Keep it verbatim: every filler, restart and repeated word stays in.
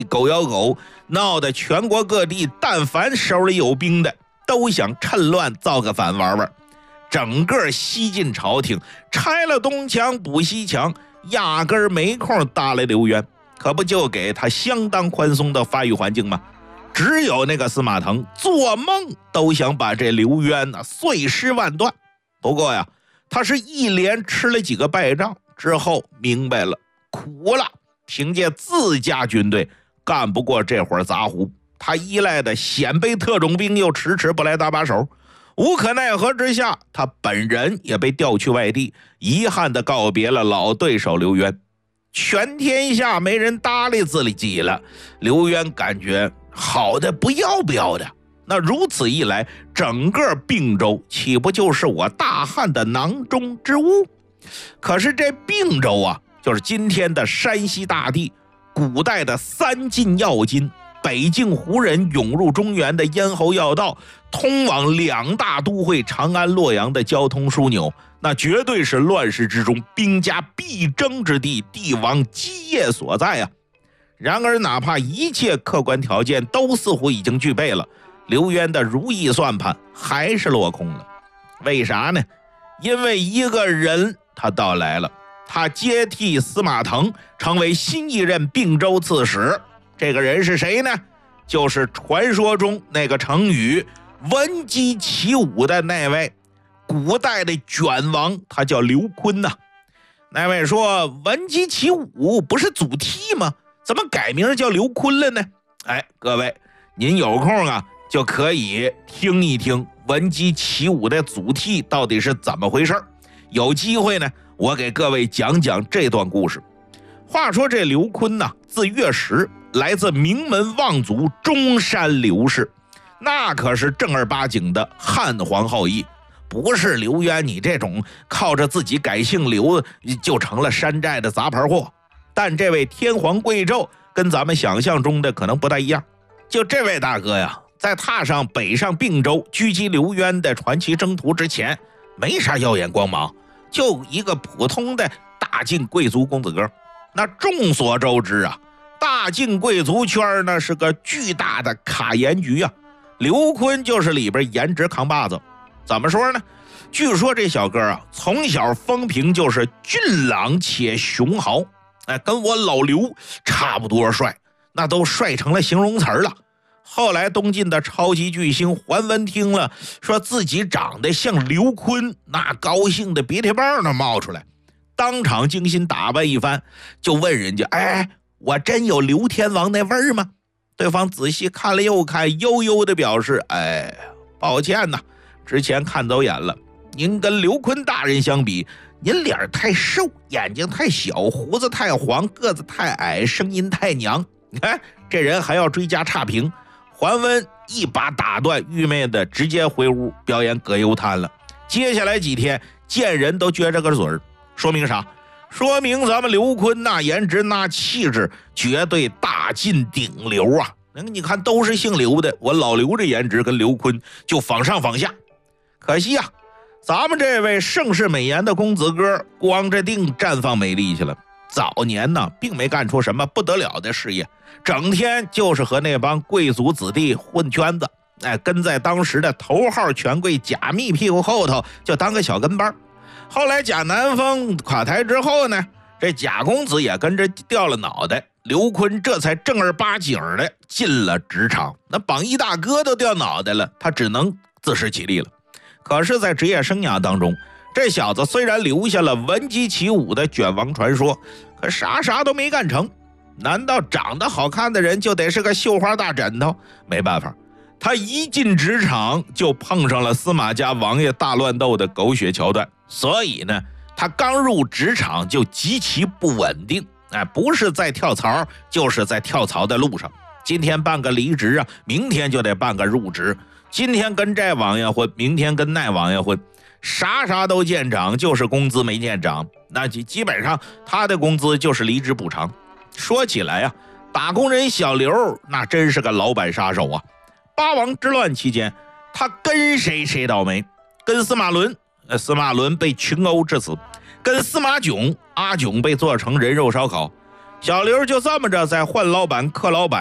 狗咬狗，闹得全国各地但凡手里有兵的都想趁乱造个反玩玩。整个西晋朝廷拆了东墙补西墙，压根儿没空搭理刘渊，可不就给他相当宽松的发育环境吗？只有那个司马腾做梦都想把这刘渊呢碎尸万段。不过呀，他是一连吃了几个败仗之后明白了，苦了，凭借自家军队干不过这伙杂胡，他依赖的鲜卑特种兵又迟迟不来搭把手，无可奈何之下，他本人也被调去外地，遗憾地告别了老对手刘渊。全天下没人搭理自己了，刘渊感觉好的不要不要的。那如此一来，整个并州岂不就是我大汉的囊中之物？可是这并州啊，就是今天的山西大地，古代的三晋要津，北境胡人涌入中原的咽喉要道，通往两大都会长安洛阳的交通枢纽，那绝对是乱世之中兵家必争之地，帝王基业所在啊。然而哪怕一切客观条件都似乎已经具备了，刘渊的如意算盘还是落空了。为啥呢？因为一个人他到来了，他接替司马腾成为新一任并州刺史。这个人是谁呢？就是传说中那个成语闻鸡起舞的那位古代的卷王，他叫刘琨呐、啊。那位说闻鸡起舞不是祖逖吗？怎么改名叫刘琨了呢？哎，各位您有空啊就可以听一听闻鸡起舞的祖逖到底是怎么回事。有机会呢，我给各位讲讲这段故事。话说这刘琨呐、啊，字月石，来自名门望族中山刘氏，那可是正儿八经的汉皇后裔，不是刘渊你这种靠着自己改姓刘就成了山寨的杂牌货。但这位天皇贵胄跟咱们想象中的可能不太一样。就这位大哥呀，在踏上北上并州狙击刘渊的传奇征途之前，没啥耀眼光芒，就一个普通的大晋贵族公子哥。那众所周知啊，大晋贵族圈呢是个巨大的卡颜局啊，刘琨就是里边颜值扛把子。怎么说呢？据说这小哥啊，从小风评就是俊朗且雄豪，哎，跟我老刘差不多帅，那都帅成了形容词了。后来东晋的超级巨星桓温听了，说自己长得像刘琨，那高兴的鼻涕棒都冒出来，当场精心打扮一番，就问人家：“哎，我真有刘天王那味儿吗？”对方仔细看了又看，悠悠的表示：“哎，抱歉呐，之前看走眼了。您跟刘琨大人相比，您脸太瘦，眼睛太小，胡子太黄，个子太矮，声音太娘。你看这人还要追加差评。”桓温一把打断，郁闷的直接回屋表演葛优瘫了。接下来几天见人都撅着个嘴儿，说明啥？说明咱们刘琨那颜值那气质绝对大晋顶流啊！你看都是姓刘的，我老刘这颜值跟刘琨就仿上仿下。可惜啊，咱们这位盛世美颜的公子哥光着腚绽放美丽去了。早年呢，并没干出什么不得了的事业，整天就是和那帮贵族子弟混圈子，哎，跟在当时的头号权贵贾密屁股后头就当个小跟班。后来贾南风垮台之后呢，这贾公子也跟着掉了脑袋，刘琨这才正儿八经的进了职场。那榜一大哥都掉脑袋了，他只能自食其力了。可是在职业生涯当中，这小子虽然留下了闻鸡起舞的卷王传说，可啥啥都没干成。难道长得好看的人就得是个绣花大枕头？没办法，他一进职场就碰上了司马家王爷大乱斗的狗血桥段，所以呢，他刚入职场就极其不稳定，哎，不是在跳槽，就是在跳槽的路上。今天办个离职啊，明天就得办个入职，今天跟这王爷混，明天跟那王爷混，啥啥都见涨，就是工资没见涨。那基本上他的工资就是离职补偿。说起来啊，打工人小刘那真是个老板杀手啊。八王之乱期间，他跟谁谁倒霉？跟司马伦，呃，司马伦被群殴致死；跟司马囧，阿囧被做成人肉烧烤。 小刘就这么着在换老板、克老板